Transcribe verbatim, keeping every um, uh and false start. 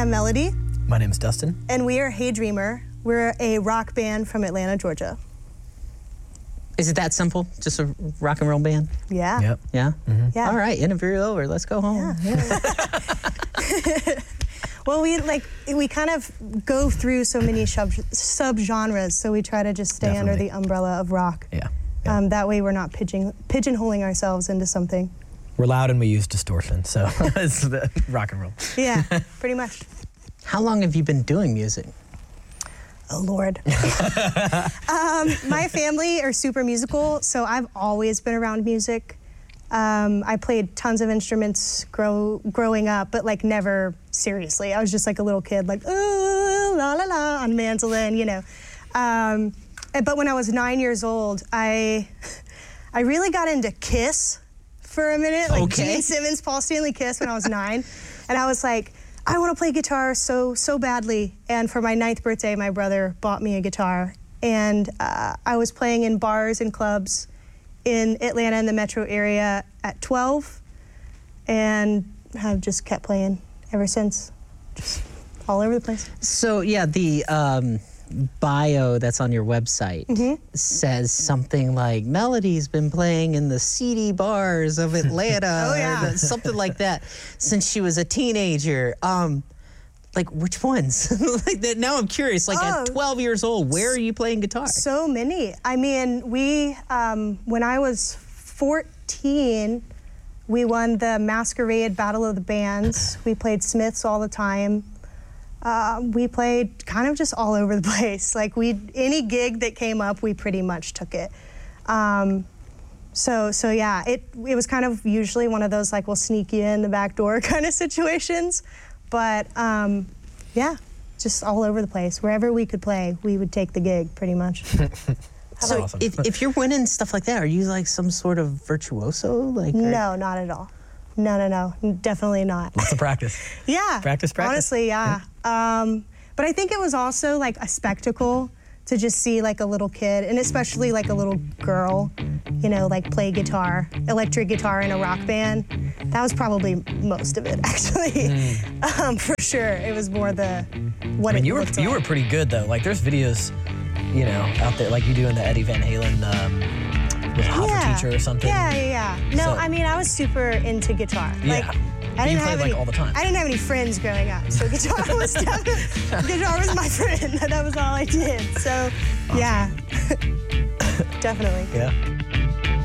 am Melody. My name is Dustin. And we are Hey Dreamer. We're a rock band from Atlanta, Georgia. Is it that simple? Just a rock and roll band? Yeah. Yep. Yeah? Mm-hmm. Yeah. All right, interview over. Let's go home. Yeah. Well, we like we kind of go through so many sub sub-genres, so we try to just stay Definitely. under the umbrella of rock. Yeah. yeah. Um, that way we're not pigeon pigeonholing ourselves into something. We're loud and we use distortion, so it's the rock and roll. Yeah, pretty much. How long have you been doing music? Oh, Lord. um, my family are super musical, so I've always been around music. Um, I played tons of instruments grow, growing up, but like never seriously. I was just like a little kid, like, ooh, la la la, on mandolin, you know. Um, but when I was nine years old, I, I really got into Kiss for a minute, like Okay. Gene Simmons, Paul Stanley Kiss when I was nine. And I was like, I want to play guitar so, so badly. And for my ninth birthday, my brother bought me a guitar. And uh, I was playing in bars and clubs in Atlanta and the metro area at twelve, and have just kept playing ever since. Just all over the place. So, yeah, the um, bio that's on your website Mm-hmm. says something like, Melody's been playing in the seedy bars of Atlanta, Oh, yeah. or the- something like that, since she was a teenager. Um, like, which ones? Like that. Now I'm curious, like Oh. at twelve years old, where are you playing guitar? So many. I mean, we, um, when I was fourteen, we won the Masquerade Battle of the Bands. We played Smiths all the time. Uh, we played kind of just all over the place. Like we, any gig that came up, we pretty much took it. Um, so, so yeah, it it was kind of usually one of those like we'll sneak you in the back door kind of situations. But um, yeah, just all over the place. Wherever we could play, we would take the gig pretty much. So awesome. if, if you're winning stuff like that, are you like some sort of virtuoso? Like, or- No, not at all. No, no, no, definitely not. Lots of practice. Yeah. Practice, practice. Honestly, yeah. Um, but I think it was also like a spectacle to just see like a little kid, and especially like a little girl, you know, like play guitar, electric guitar in a rock band. That was probably most of it, actually. Mm. Um, for sure. It was more the what I mean, it you were looked you like. were pretty good though. Like, there's videos, you know, out there like you do in the Eddie Van Halen um, with Hot for Teacher or something. Yeah, yeah, yeah. No, So- I mean, I was super into guitar. Yeah. Like, I You didn't played, have like, any, all the time. I didn't have any friends growing up, so guitar was definitely, guitar was my friend. That was all I did. So, yeah, definitely. Yeah.